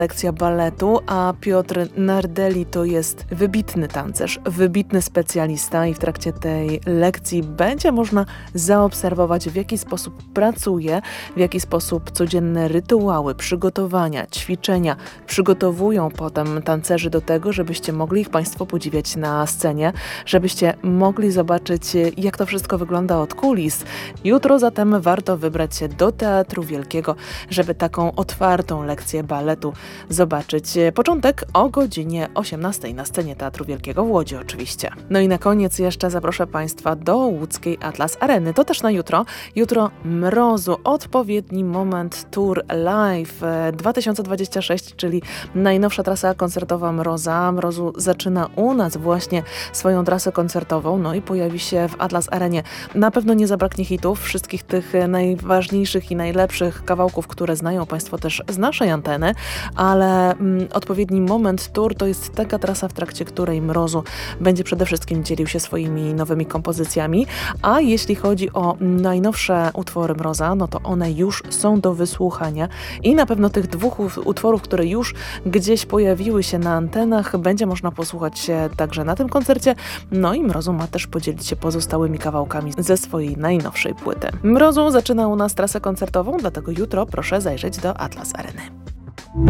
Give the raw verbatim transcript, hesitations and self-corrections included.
lekcja baletu, a Piotr Nardelli to jest wybitny tancerz, wybitny specjalista i w trakcie tej lekcji będzie można zaobserwować, w jaki sposób pracuje, w jaki sposób codzienne rytuały, przygotowania, ćwiczenia przygotowują potem tancerzy do tego, żebyście mogli ich Państwo podziwiać na scenie, żebyście mogli zobaczyć, jak to wszystko wygląda od kulis. Jutro zatem warto wybrać się do Teatru Wielkiego, żeby taką otwartą lekcję baletu zobaczyć. Początek o godzinie osiemnastej na scenie Teatru Wielkiego w Łodzi oczywiście. No i na koniec jeszcze zaproszę Państwa do łódzkiej Atlas Areny. To też na jutro. Jutro Mrozu, odpowiedni moment Tour Live dwa tysiące dwudziesty szósty, czyli najnowsza trasa koncertowa Mroza. Mrozu zaczyna u nas właśnie swoją trasę koncertową, no i pojawi się w Atlas Arenie. Na pewno nie zabraknie hitów, wszystkich tych najważniejszych i najlepszych kawałków, które znają Państwo też z naszej anteny, ale mm, odpowiedni moment Tour to jest taka trasa, w trakcie której Mrozu będzie przede wszystkim dzielił się swoimi nowymi kompozycjami, a jeśli chodzi o najnowsze utwory Mroza, no to one już są do wysłuchania i na pewno tych dwóch utworów, które już gdzieś pojawiły się na antenach, będzie można posłuchać się także na tym koncercie, no i Mrozu ma też podzielić się pozostałymi kawałkami ze swojej najnowszej płyty. Mrozu zaczyna u nas trasę koncertową, dlatego jutro proszę zajrzeć do Atlas Areny.